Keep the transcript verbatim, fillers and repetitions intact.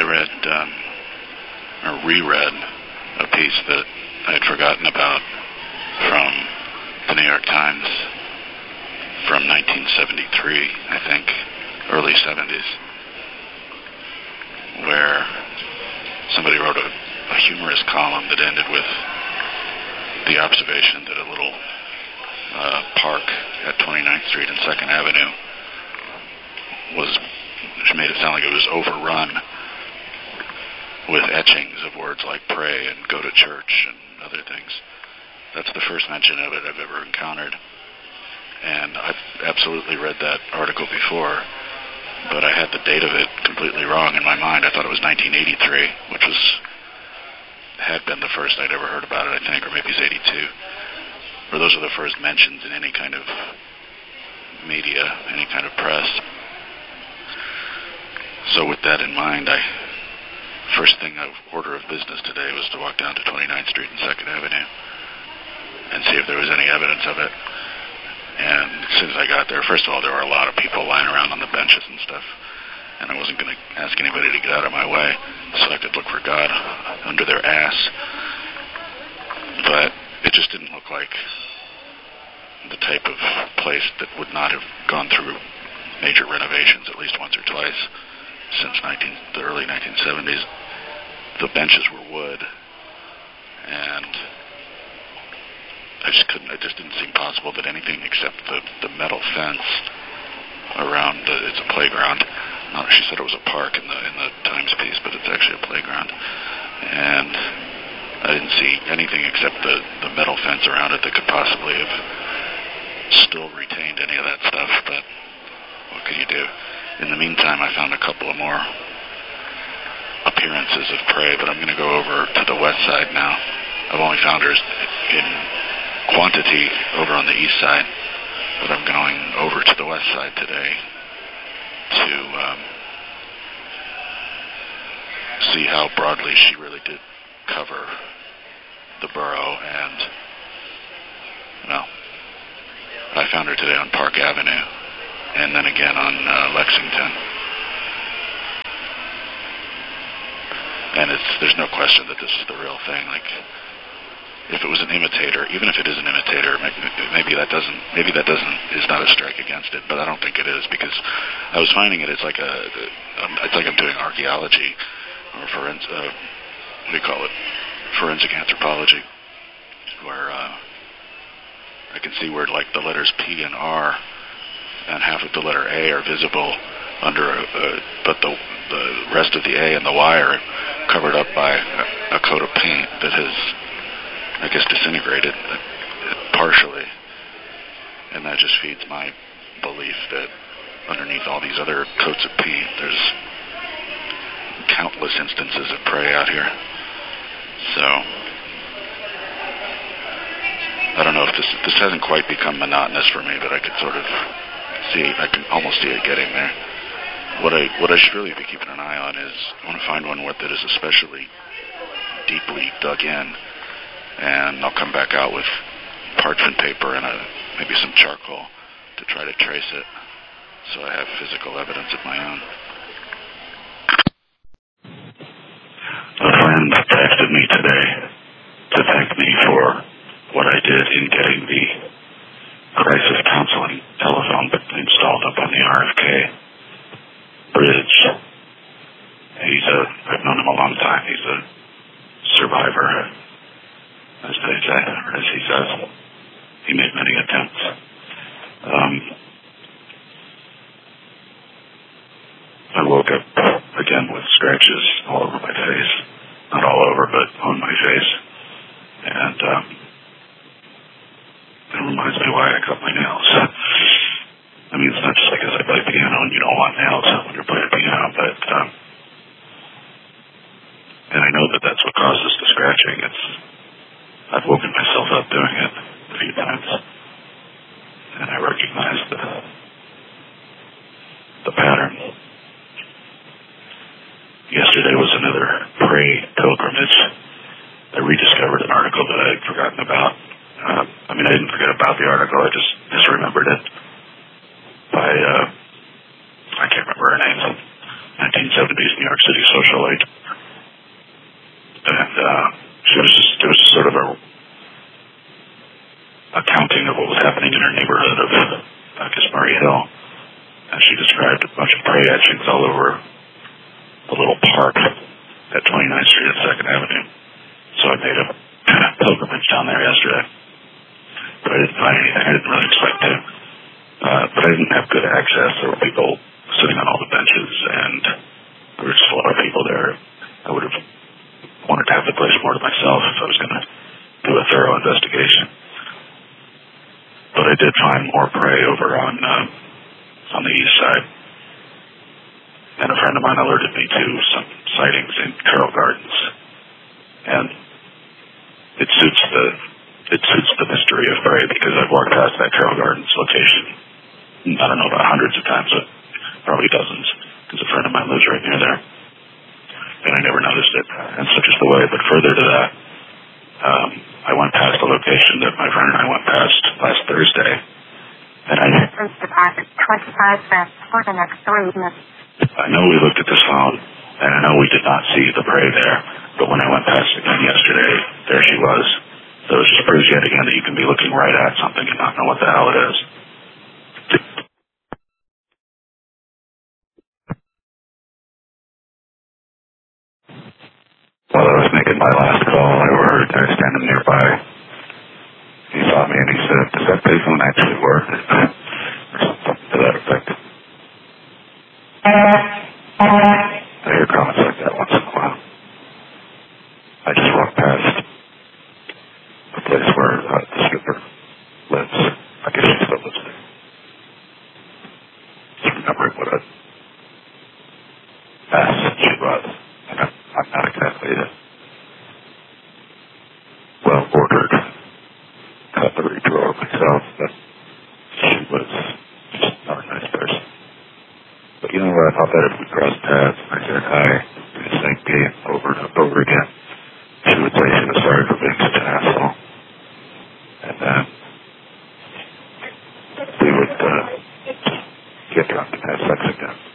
read um, or reread a piece that I had forgotten about from the New York Times from nineteen seventy-three, I think, early seventies, where somebody wrote a, a humorous column that ended with the observation that a little uh, park at twenty-ninth Street and second Avenue was, which made it sound like it was overrun with etchings of words like pray and go to church and other things. That's the first mention of it I've ever encountered. And I've absolutely read that article before, but I had the date of it completely wrong in my mind. I thought it was nineteen eighty-three, which was had been the first I'd ever heard about it, I think, or maybe it's eighty-two. Or those are the first mentions in any kind of media, any kind of press. So with that in mind, I first thing of order of business today was to walk down to twenty-ninth Street and second Avenue and see if there was any evidence of it. And as soon as I got there, first of all, there were a lot of people lying around on the benches and stuff, and I wasn't going to ask anybody to get out of my way so I could look for God under their ass. But it just didn't look like the type of place that would not have gone through major renovations at least once or twice since nineteen, the early nineteen seventies. The benches were wood, and I just couldn't, it just didn't seem possible that anything except the, the metal fence around, the, it's a playground. Not, she said it was a park in the in the Times piece, but it's actually a playground. And I didn't see anything except the, the metal fence around it that could possibly have still retained any of that stuff, but what could you do? In the meantime, I found a couple of more appearances of prey, but I'm going to go over to the west side now. I've only found her in quantity over on the east side, but I'm going over to the west side today to um, see how broadly she really did cover the borough. And, well, I found her today on Park Avenue and then again on uh, Lexington. And it's there's no question that this is the real thing. Like, if it was an imitator, even if it is an imitator, maybe that doesn't, maybe that doesn't, is not a strike against it, but I don't think it is, because I was finding it, it's like a, it's like I'm doing archaeology, or forens, uh, what do you call it, forensic anthropology, where uh, I can see where, like, the letters P and R and half of the letter A are visible under, a, a, but the, the rest of the A and the Y are covered up by a, a coat of paint that has, I guess, disintegrated partially, and that just feeds my belief that underneath all these other coats of paint, there's countless instances of prey out here. So I don't know if this this hasn't quite become monotonous for me, but I could sort of see, I can almost see it getting there. What I what I should really be keeping an eye on is I want to find one that is especially deeply dug in. And I'll come back out with parchment paper and a, maybe some charcoal to try to trace it, so I have physical evidence of my own. A friend texted me today to thank me for what I did in getting the crisis counseling telephone installed up on the R F K bridge. He's a, I've known him a long time. He's a survivor. As they say, or as he says, he made many attempts. Um, I woke up again with scratches all over my face. Not all over, but on my face. And um, it reminds me why I cut my nails. I mean, it's not just like as I play piano and you don't want nails when you're playing piano, but um, and I know that that's what causes the scratching. It's I've woken myself up doing it a few times, and I recognize the the pattern. Yesterday was another pray pilgrimage. I rediscovered an article that I had forgotten about. Uh, I mean, I didn't forget about the article, I just misremembered it. By, uh, I can't remember her name, some nineteen seventies New York City socialite happening in her neighborhood of Bacchus Murray Hill. And she described a bunch of prey etchings all over the little park at twenty-ninth Street and second Avenue. So I made a pilgrimage down there yesterday. But I didn't find anything. I didn't really expect to. Uh, but I didn't have good access. There were people sitting on all the benches, and there were just a lot of people there. I would have wanted to have the place more to myself if I was going to do a thorough investigation. But I did find more prey over on uh, on the east side. And a friend of mine alerted me to some sightings in Carroll Gardens. And it suits the it suits the mystery of prey because I've walked past that Carroll Gardens location, I don't know, about hundreds of times, but probably dozens, because a friend of mine lives right near there. And I never noticed it, and such is the way. But further to that, um, I went past the location that my friend and I went past last Thursday. And I twenty-five cents for the next three minutes. I know we looked at this phone, and I know we did not see the prey there, but when I went past it again yesterday, there she was. So it just proves yet again that you can be looking right at something and not know what the hell it is. While I was making my last call, I overheard a guy standing nearby. He saw me and he said, "Does that payphone actually work?" or something to that effect. I hear comments like that once in a while. I just walked past the place where uh, the stripper lives. I guess she still lives there. Just remembering what a mess she was. And I'm, I'm not exactly a well-ordered cutlery drawer myself, but she was just not a nice person. But you know what? I thought that if we crossed paths and I said hi, in the same game over and over again, she would say she was sorry for being such an asshole. And then we would uh, get drunk and have sex again.